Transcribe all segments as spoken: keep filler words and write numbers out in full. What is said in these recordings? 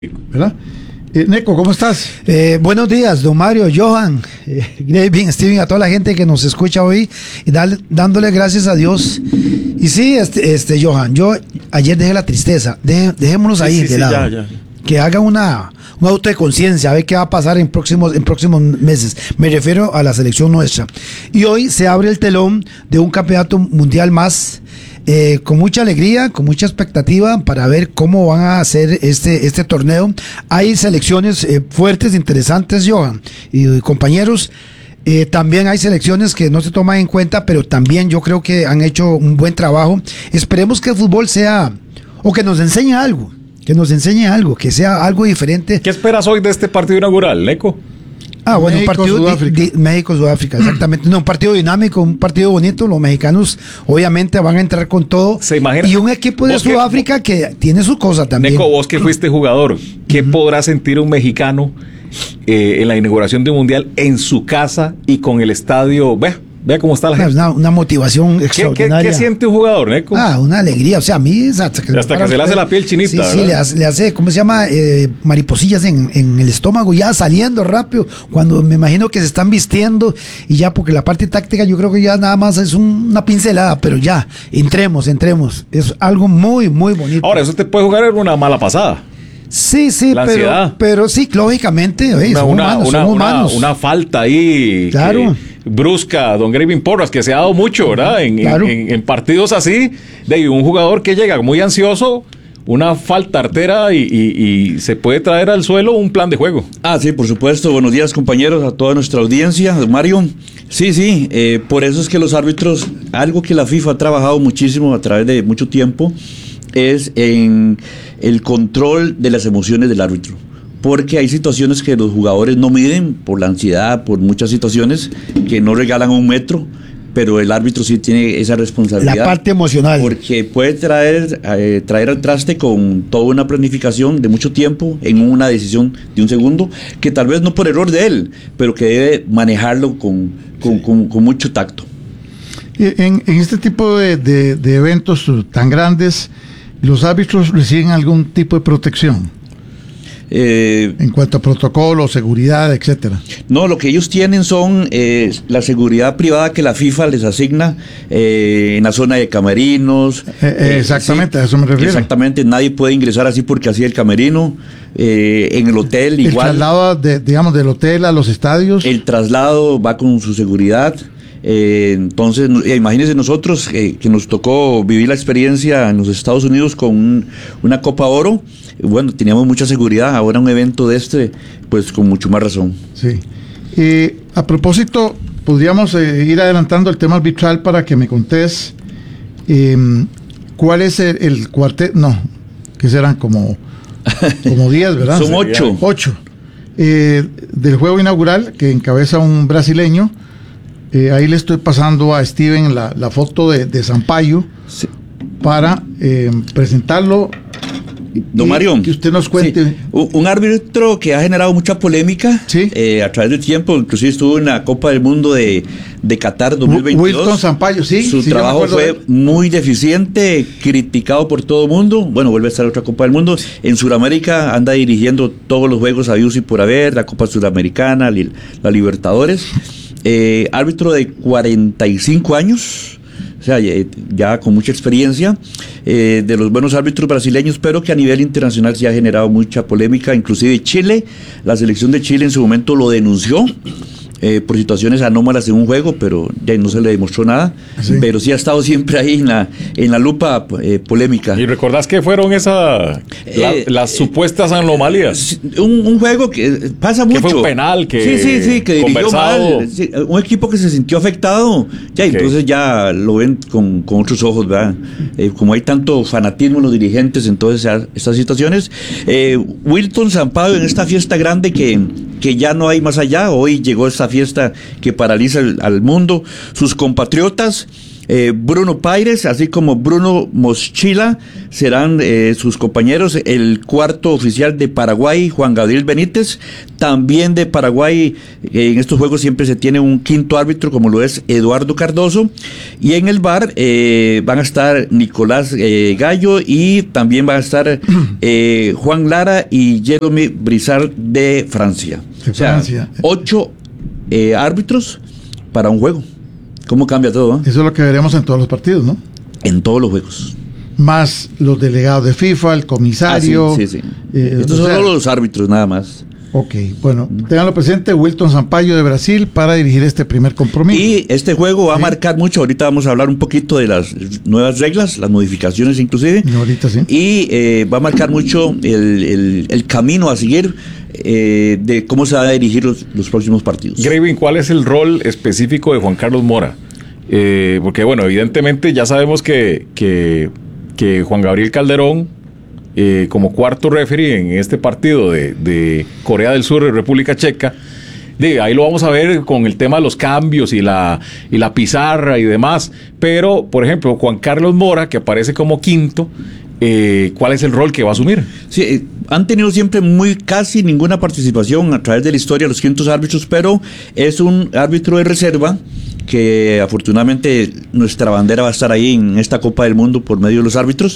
¿Verdad? Eh, Neco, ¿cómo estás? Eh, buenos días, don Mario, Johan, eh, Graving, Steven, a toda la gente que nos escucha hoy y dale, dándole gracias a Dios. Y sí, este, este Johan, yo ayer dejé la tristeza, deje, dejémonos sí, ahí sí, de sí, lado. Ya, ya. Que haga una, una auto de conciencia, a ver qué va a pasar en próximos, en próximos meses. Me refiero a la selección nuestra. Y hoy se abre el telón de un campeonato mundial más. Eh, con mucha alegría, con mucha expectativa para ver cómo van a hacer este, este torneo. Hay selecciones eh, fuertes, interesantes, Johan y, y compañeros. Eh, también hay selecciones que no se toman en cuenta, pero también yo creo que han hecho un buen trabajo. Esperemos que el fútbol sea, o que nos enseñe algo, que nos enseñe algo, que sea algo diferente. ¿Qué esperas hoy de este partido inaugural, Leco? Ah, bueno, México, un partido Sudáfrica. Di, di, México, Sudáfrica, exactamente. No, un partido dinámico, un partido bonito. Los mexicanos obviamente van a entrar con todo. ¿Se imagina? Y un equipo de Sudáfrica que, que tiene su cosa también. Neco, vos que fuiste jugador, ¿qué uh-huh. podrá sentir un mexicano eh, en la inauguración de un mundial en su casa y con el estadio? Vea, vea cómo está la gente. Una, una motivación ¿Qué, extraordinaria. ¿Qué, qué siente un jugador, Neco? Ah, una alegría. O sea, a mí hasta que, hasta que se le hace la piel chinita. Sí, ¿verdad? sí, le hace, le hace, ¿cómo se llama? Eh, mariposillas en, en el estómago, ya saliendo rápido. Cuando me imagino que se están vistiendo y ya, porque la parte táctica yo creo que ya nada más es un, una pincelada, pero ya, entremos, entremos. Es algo muy, muy bonito. Ahora, eso te puede jugar en una mala pasada. Sí, sí, pero, pero sí, lógicamente, oye, una, son una, humanos, una, son una, humanos. Una falta ahí claro. brusca, don Graving Porras, que se ha dado mucho, ¿verdad? En, claro. en, en partidos así, de un jugador que llega muy ansioso, una falta artera y, y, y se puede traer al suelo un plan de juego. Ah, sí, por supuesto. Buenos días, compañeros, a toda nuestra audiencia. Mario, sí, sí, eh, por eso es que los árbitros, algo que la FIFA ha trabajado muchísimo a través de mucho tiempo, es en el control de las emociones del árbitro, porque hay situaciones que los jugadores no miden por la ansiedad, por muchas situaciones que no regalan un metro, pero el árbitro sí tiene esa responsabilidad. La parte emocional. Porque puede traer, eh, traer al traste con toda una planificación de mucho tiempo en una decisión de un segundo, que tal vez no por error de él, pero que debe manejarlo con, con, con, con mucho tacto. En, en este tipo de, de, de eventos tan grandes, ¿los árbitros reciben algún tipo de protección? Eh, en cuanto a protocolo, seguridad, etcétera. No, lo que ellos tienen son eh, la seguridad privada que la FIFA les asigna eh, en la zona de camerinos. Eh, eh, exactamente, sí, a eso me refiero. Exactamente, nadie puede ingresar así porque así el camerino. Eh, en el hotel el igual. El traslado, de, digamos, del hotel a los estadios. El traslado va con su seguridad. Eh, entonces, imagínense nosotros eh, que nos tocó vivir la experiencia en los Estados Unidos con un, una Copa Oro. Bueno, teníamos mucha seguridad. Ahora un evento de este, pues con mucho más razón. Sí. Eh, a propósito, podríamos eh, ir adelantando el tema arbitral para que me contés eh, cuál es el, el cuarteto. No, que serán como como diez, ¿verdad? Son ocho. Ocho. Eh, del juego inaugural que encabeza un brasileño. Eh, ahí le estoy pasando a Steven la, la foto de, de Sampaio sí. para eh, presentarlo. Don Mario, que usted nos cuente. Sí. Un, un árbitro que ha generado mucha polémica ¿Sí? eh, a través del tiempo, inclusive estuvo en la Copa del Mundo de, de Qatar dos mil veintidós. Wilton Sampaio, sí. Su sí, trabajo fue muy deficiente, criticado por todo el mundo. Bueno, vuelve a estar otra Copa del Mundo. En Sudamérica anda dirigiendo todos los juegos habidos y por haber, la Copa Sudamericana, la Libertadores. Eh, árbitro de cuarenta y cinco años, o sea, ya, ya con mucha experiencia, eh, de los buenos árbitros brasileños, pero que a nivel internacional sí ha generado mucha polémica, inclusive Chile, la selección de Chile en su momento lo denunció eh, por situaciones anómalas en un juego, pero ya no se le demostró nada, sí. Pero sí ha estado siempre ahí en la, en la lupa eh, polémica. ¿Y recordás que fueron esas la, eh, las supuestas anomalías? Un, un juego que pasa mucho. Que fue un penal que sí, sí, sí, que dirigió mal, sí, un equipo que se sintió afectado, ya okay. Entonces ya lo ven con, con otros ojos, ¿verdad? Eh, como hay tanto fanatismo en los dirigentes, entonces a, estas situaciones. Eh, Wilton Sampaio en esta fiesta grande que, que ya no hay más allá, hoy llegó esta fiesta que paraliza el, al mundo, sus compatriotas Eh, Bruno Paires, así como Bruno Moschila, serán eh, sus compañeros. El cuarto oficial de Paraguay, Juan Gabriel Benítez. También de Paraguay, eh, en estos juegos siempre se tiene un quinto árbitro, como lo es Eduardo Cardoso. Y en el V A R eh, van a estar Nicolás eh, Gallo y también van a estar eh, Juan Lara y Jeremy Brizard de Francia. De o sea, Francia. ocho eh, árbitros para un juego. ¿Cómo cambia todo? ¿Eh? Eso es lo que veremos en todos los partidos, ¿no? En todos los juegos. Más los delegados de FIFA, el comisario. Ah, sí, sí, sí. Eh, Estos o son sea, solo los árbitros, nada más. Ok, bueno, ténganlo presente, Wilton Sampaio de Brasil para dirigir este primer compromiso. Y este juego va Sí. a marcar mucho. Ahorita vamos a hablar un poquito de las nuevas reglas, las modificaciones inclusive. No, ahorita sí. Y eh, va a marcar mucho el, el- el camino a seguir eh, de cómo se van a dirigir los, los próximos partidos. Graving, ¿cuál es el rol específico de Juan Carlos Mora? Eh, porque, bueno, evidentemente ya sabemos que, que, que Juan Gabriel Calderón, eh, como cuarto referee en este partido de, de Corea del Sur y República Checa, de, ahí lo vamos a ver con el tema de los cambios y la, y la pizarra y demás. Pero, por ejemplo, Juan Carlos Mora, que aparece como quinto, eh, ¿cuál es el rol que va a asumir? Sí, eh, han tenido siempre muy casi ninguna participación a través de la historia los quintos árbitros, pero es un árbitro de reserva que afortunadamente nuestra bandera va a estar ahí en esta Copa del Mundo por medio de los árbitros,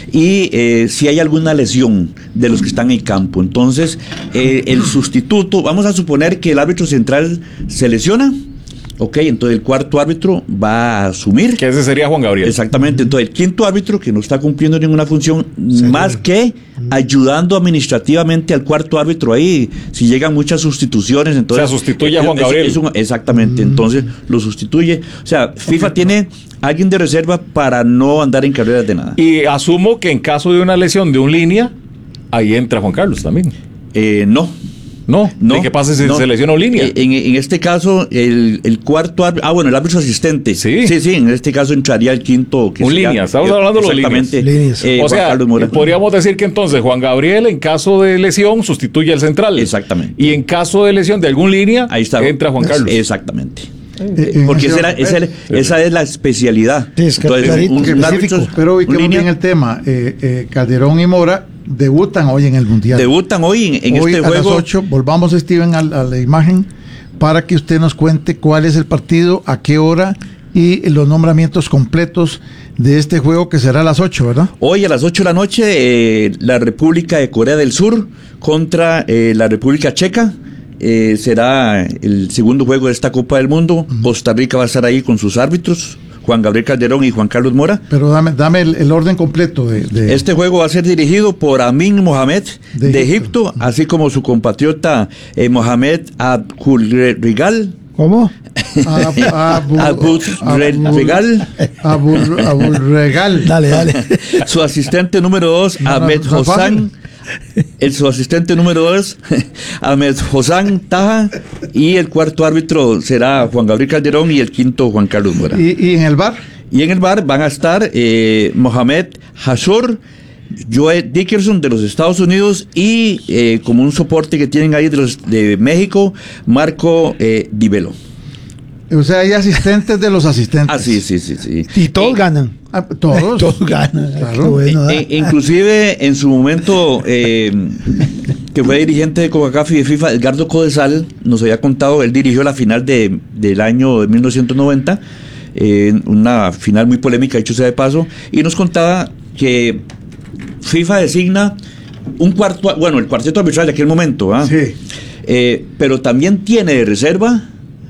y eh, si hay alguna lesión de los que están en el campo, entonces eh, el sustituto, vamos a suponer que el árbitro central se lesiona. Ok, entonces el cuarto árbitro va a asumir. Que ese sería Juan Gabriel. Exactamente, entonces el quinto árbitro que no está cumpliendo ninguna función más que ayudando administrativamente al cuarto árbitro ahí, si llegan muchas sustituciones, entonces... O sea, sustituye a Juan es- Gabriel. es un- exactamente, entonces lo sustituye. O sea, FIFA tiene alguien de reserva para no andar en carreras de nada. Y asumo que en caso de una lesión de un línea, ahí entra Juan Carlos también. Eh, no. No, No, ¿de qué pasa si no. se lesiona un línea? Eh, En, en este caso, el, el cuarto árbitro, ah, bueno, el árbitro asistente. Sí. sí, sí, en este caso entraría el quinto. Que Un sería- línea, estamos hablando de los exactamente, líneas. eh, o Juan sea, Carlos Mora. podríamos decir que entonces Juan Gabriel en caso de lesión sustituye al central. Exactamente. Y en caso de lesión de algún línea, Ahí está. entra Juan Carlos. Exactamente. Eh, en Porque ese- esa, era- esa, era- esa es la especialidad. Sí, es que clarito, un, un específico. árbitro, Pero un ubiquemos línea, bien el tema. Eh, eh, Calderón y Mora debutan hoy en el Mundial. debutan hoy en, en hoy este a juego. las ocho, volvamos, Steven, a, a la imagen para que usted nos cuente cuál es el partido, a qué hora y los nombramientos completos de este juego que será a las ocho, ¿verdad? Hoy a las ocho de la noche, eh, la República de Corea del Sur contra eh, la República Checa. Eh, será el segundo juego de esta Copa del Mundo. Costa Rica va a estar ahí con sus árbitros, Juan Gabriel Calderón y Juan Carlos Mora. Pero dame, dame el, el orden completo de... de- Este juego va a ser dirigido por Amin Mohamed De de, Egipto. Egipto, así como su compatriota eh, Mohamed Abulregal. ¿Cómo? Abu, Abu- Abulregal. Abu- Abulregal. Dale, dale. Su asistente número dos, No, no, Ahmed no es Hossam. El, su asistente número dos, Ahmed Hossam Taha. Y el cuarto árbitro será Juan Gabriel Calderón y el quinto Juan Carlos Mora. Y, y en el bar, Y en el bar van a estar eh, Mohamed Hashor, Joe Dickerson de los Estados Unidos y eh, como un soporte que tienen ahí de, los, de México, Marco eh, Di Velo. o sea, hay asistentes de los asistentes. Ah, sí, sí, sí, sí. Y todos ganan. Ah, todos. Todos ganan. Claro. Qué bueno, ¿eh? E- inclusive en su momento eh, que fue dirigente de CONCACAF y de FIFA, Edgardo Codesal nos había contado, él dirigió la final de, del año de mil novecientos noventa, eh, una final muy polémica, dicho sea de paso, y nos contaba que FIFA designa un cuarto, bueno, el cuarteto arbitral de aquel momento, ¿ah? Sí. Eh, pero también tiene de reserva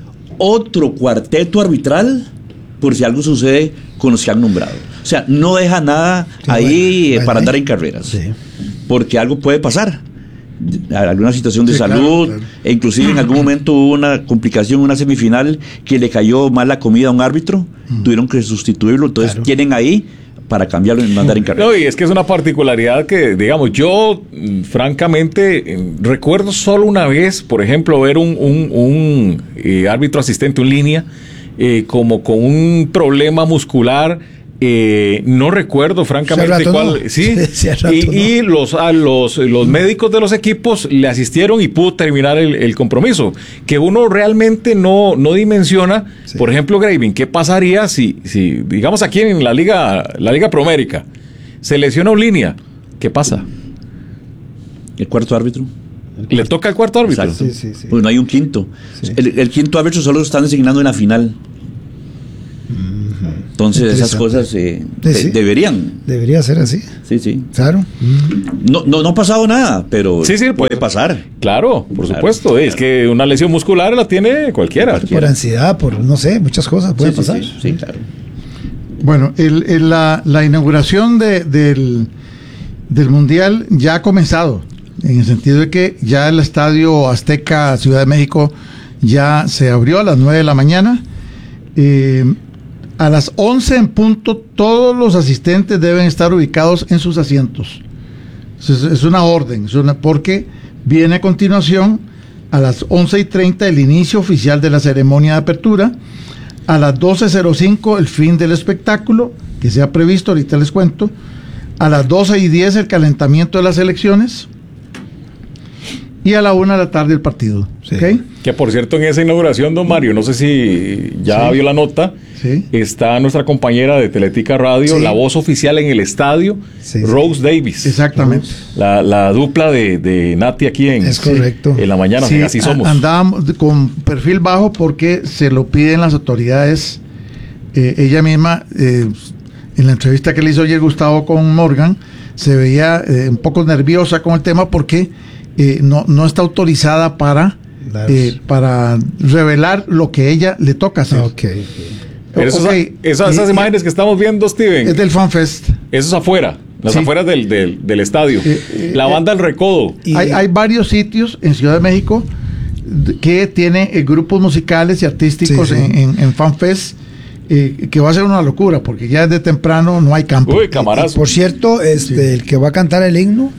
otro cuarteto arbitral por si algo sucede con los que han nombrado. O sea, no deja nada Qué ahí bueno, eh, bueno, para ahí. andar en carreras. Sí. Porque algo puede pasar. Alguna situación de Sí, claro, salud, claro. e inclusive en algún momento hubo una complicación, una semifinal que le cayó mal la comida a un árbitro, tuvieron que sustituirlo, entonces Claro. tienen ahí para cambiarlo y no andar en carreras. No, y es que es una particularidad que, digamos, yo mm, francamente eh, recuerdo solo una vez, por ejemplo, ver un, un, un, eh, árbitro asistente, un línea, eh, como con un problema muscular Eh, no recuerdo francamente cuál. No. Sí, sí rato, y, no. y los, a los, los médicos de los equipos le asistieron y pudo terminar el, el compromiso. Que uno realmente no, no dimensiona. Sí. Por ejemplo, Graving, ¿qué pasaría si, si, digamos, aquí en la Liga, la Liga Promérica, se lesiona un línea? ¿Qué pasa? El cuarto árbitro. Le toca al cuarto árbitro. Exacto. Sí, sí, sí. Pues no hay un quinto. Sí. El, el quinto árbitro solo lo están designando en la final. Entonces esas cosas eh, sí, sí. De, deberían. Debería ser así. Sí, sí. Claro. No, no, no ha pasado nada, pero sí, sí, puede pues, pasar. Claro, por claro, supuesto. claro. Es que una lesión muscular la tiene cualquiera. Por, por ansiedad, por no sé, muchas cosas pueden sí, pasar. Sí, sí, sí, claro. Bueno, el, el, la, la inauguración de, del, del Mundial ya ha comenzado, en el sentido de que ya el Estadio Azteca Ciudad de México ya se abrió a las nueve de la mañana. Eh, A las once en punto, todos los asistentes deben estar ubicados en sus asientos. Es, es una orden, es una, porque viene a continuación, a las once y treinta, el inicio oficial de la ceremonia de apertura. A las doce cero cinco, el fin del espectáculo, que se ha previsto, ahorita les cuento. A las doce y diez, el calentamiento de las elecciones. Y a la una de la tarde, el partido. Sí. ¿Okay? Que por cierto, en esa inauguración, don Mario, no sé si ya Sí. vio la nota, Sí. está nuestra compañera de Teletica Radio, Sí. la voz oficial en el estadio, Sí, Rose sí. Davis. Exactamente. La, la dupla de, de Nati aquí en, Es correcto. en la mañana, Sí, así somos. a- Andábamos con perfil bajo porque se lo piden las autoridades. Eh, ella misma, eh, en la entrevista que le hizo ayer Gustavo con Morgan, se veía eh, un poco nerviosa con el tema porque eh, no, no está autorizada para, eh, para revelar lo que ella le toca hacer. Ok. Pero esos- Ok, esas, esas y- imágenes que estamos viendo, Steven, Es del FanFest. eso es afuera, las Sí. afueras del, del, del estadio. Eh, eh, la banda El Recodo. Y- Hay, hay varios sitios en Ciudad de México d- que tienen eh, grupos musicales y artísticos Sí, sí. en, en, en FanFest, eh, que va a ser una locura porque ya desde temprano no hay campo. Uy, camarazo. Por cierto, este, Sí. el que va a cantar el himno,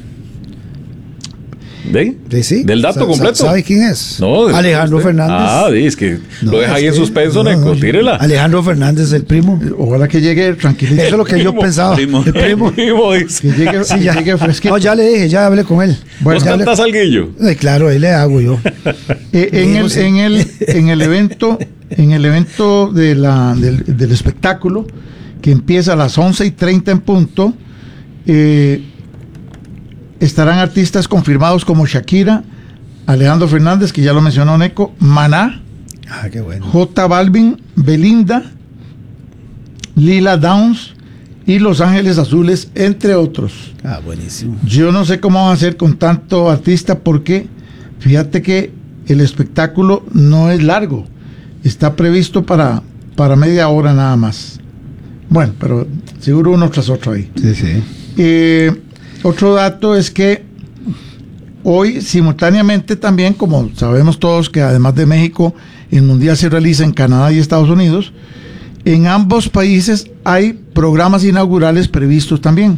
¿De? sí, sí. ¿Del dato Sa- completo? ¿Sabe quién es? No, de- Alejandro usted. Fernández. Ah, sí, es que No, lo deja es ahí en que- suspenso, no, Neco, no, tírela. Alejandro Fernández, el primo. Ojalá que llegue tranquilito. Eso es lo que yo Primo, pensaba. primo. El primo. Primo, dice. Que llegue, Sí, que ya. llegue fresquito. No, ya le dije, ya hablé con él. Bueno, ¿Vos ya hablé- cantás alguillo? Ay, claro, ahí le hago yo. Eh, en, Digo, el, sí. en, el, en el evento, en el evento de la, del, del espectáculo, que empieza a las once y treinta en punto, eh, estarán artistas confirmados como Shakira, Alejandro Fernández, que ya lo mencionó Neco, Maná, Ah, qué bueno. J Balvin, Belinda, Lila Downs y Los Ángeles Azules, entre otros. Ah, buenísimo. Yo no sé cómo van a hacer con tanto artista porque fíjate que el espectáculo no es largo. Está previsto para, para media hora nada más. Bueno, pero seguro uno tras otro ahí. Sí, sí. Eh, otro dato es que hoy simultáneamente también, como sabemos todos que además de México, el Mundial se realiza en Canadá y Estados Unidos, en ambos países hay programas inaugurales previstos también.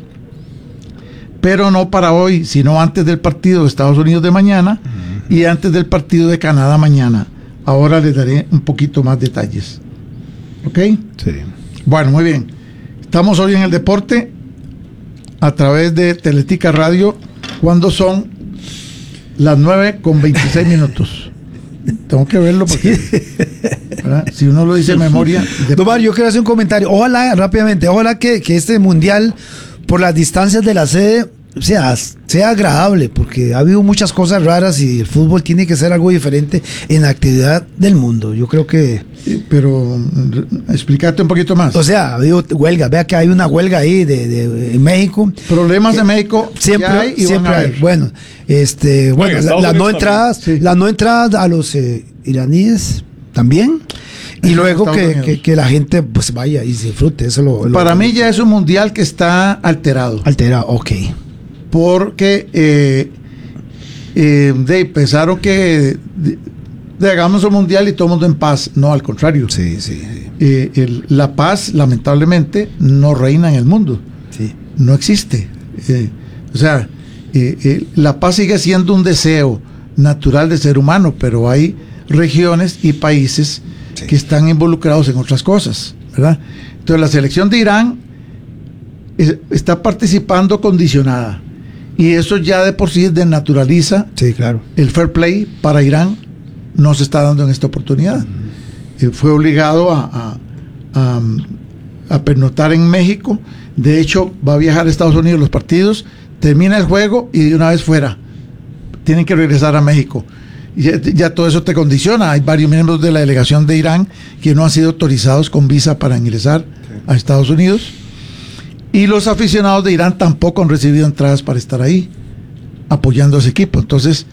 Pero no para hoy, sino antes del partido de Estados Unidos de mañana uh-huh. y antes del partido de Canadá mañana. Ahora les daré un poquito más detalles. ¿Ok? Sí. Bueno, muy bien. Estamos hoy en el deporte a través de Teletica Radio cuando son las nueve con veintiséis minutos. Tengo que verlo porque ¿verdad? Si uno lo dice de memoria. De... No, Mario, yo quiero hacer un comentario. Ojalá, rápidamente, ojalá que, que este mundial, por las distancias de la sede, sea, sea agradable, porque ha habido muchas cosas raras y el fútbol tiene que ser algo diferente en la actividad del mundo. Yo creo que... Pero explícate un poquito más. O sea, ha habido huelga. Vea que hay una huelga ahí de, de, en México. Problemas de México siempre ya hay y siempre van a hay. haber. Bueno, este, bueno, Bueno, la, las no Unidos entradas, sí. las no entradas a los eh, iraníes también. Y En luego Estados que, Unidos. que, que la gente pues vaya y se disfrute. Eso lo, lo- Para mí ya es un mundial que está alterado. altera, ok. Porque eh, eh, de, pensaron que de, de, hagamos un mundial y todo el mundo en paz. No, al contrario. Sí, sí, sí. Eh, el- la paz, lamentablemente, no reina en el mundo. Sí. No existe. Eh, o sea, eh, eh, la paz sigue siendo un deseo natural del ser humano, pero hay regiones y países Sí. que están involucrados en otras cosas, ¿verdad? Entonces la selección de Irán es, está participando condicionada. Y eso ya de por sí desnaturaliza Sí, claro. el fair play para Irán. No se está dando en esta oportunidad. Uh-huh. Eh, fue obligado a, a, a, a pernoctar en México. De hecho, va a viajar a Estados Unidos los partidos, termina el juego y de una vez fuera. Tienen que regresar a México. Ya, ya todo eso te condiciona. Hay varios miembros de la delegación de Irán que no han sido autorizados con visa para ingresar sí. a Estados Unidos. Y los aficionados de Irán tampoco han recibido entradas para estar ahí, apoyando a ese equipo. Entonces,